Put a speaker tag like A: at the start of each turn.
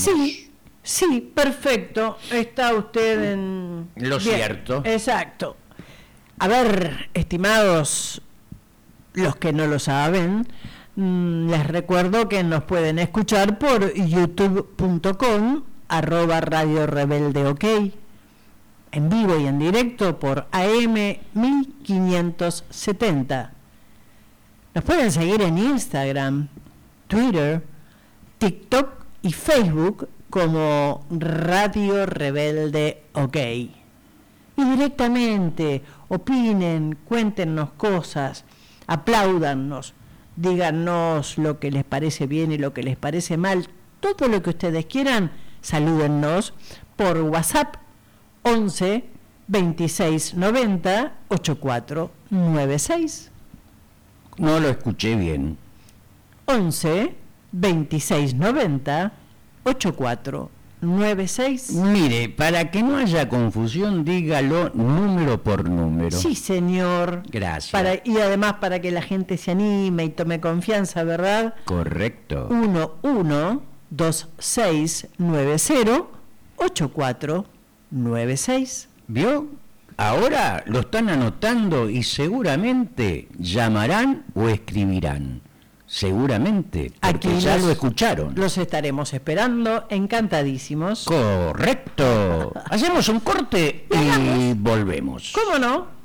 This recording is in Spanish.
A: Sí, sí, perfecto. Está usted en...
B: Lo
A: Bien,
B: cierto.
A: Exacto. A ver, estimados, los que no lo saben, les recuerdo que nos pueden escuchar por youtube.com/Radio Rebelde OK, en vivo y en directo por AM 1570. Nos pueden seguir en Instagram, Twitter, TikTok y Facebook como Radio Rebelde OK. Y directamente opinen, cuéntenos cosas, apláudannos, díganos lo que les parece bien y lo que les parece mal, todo lo que ustedes quieran, salúdennos por WhatsApp 11 26 90 84 96.
B: No lo escuché bien.
A: 11 26 90 84 96.
B: Mire, para que no haya confusión, dígalo número por número.
A: Sí, señor.
B: Gracias.
A: Y además para que la gente se anime y tome confianza, ¿verdad?
B: Correcto.
A: 1126908496.
B: ¿Vio? Ahora lo están anotando y seguramente llamarán o escribirán. Seguramente, porque
A: Aquí
B: ya lo escucharon.
A: Los estaremos esperando, encantadísimos.
B: Correcto. Hacemos un corte y volvemos.
A: ¿Cómo no?